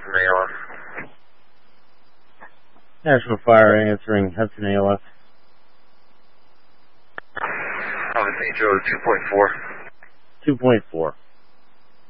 Hudson ALS. National Fire answering Hudson ALS. St. Joe 2.4. 2.4.